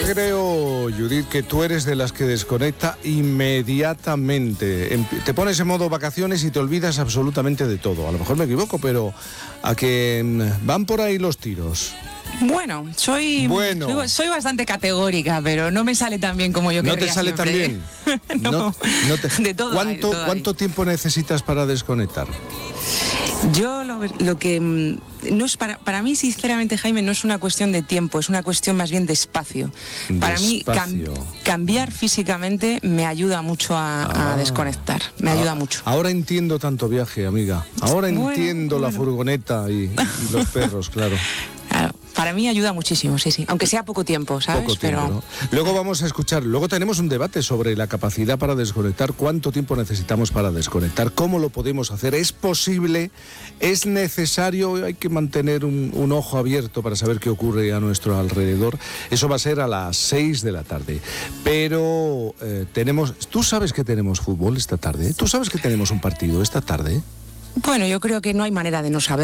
creo, Judith, que tú eres de las que desconecta inmediatamente. Te pones en modo vacaciones y te olvidas absolutamente de todo. A lo mejor me equivoco, pero a que van por ahí los tiros. Bueno, soy bastante categórica, pero no me sale tan bien como yo querría. ¿No te sale tan bien? No, de todo. ¿Cuánto tiempo necesitas para desconectar? Yo lo que no es para mí, sinceramente, Jaime, no es una cuestión de tiempo, es una cuestión más bien de espacio. Para mí cambiar físicamente me ayuda mucho a desconectar, me ayuda mucho. Ahora entiendo tanto viaje, amiga. Ahora entiendo la furgoneta y los perros, claro. Claro, para mí ayuda muchísimo, sí. Aunque sea poco tiempo, ¿sabes? Poco tiempo, ¿no? Luego vamos a escuchar, luego tenemos un debate sobre la capacidad para desconectar, cuánto tiempo necesitamos para desconectar, cómo lo podemos hacer, es posible, es necesario, hay que mantener un ojo abierto para saber qué ocurre a nuestro alrededor. Eso va a ser a las 6 de la tarde. Pero tú sabes que tenemos fútbol esta tarde, tú sabes que tenemos un partido esta tarde. Bueno, yo creo que no hay manera de no saber.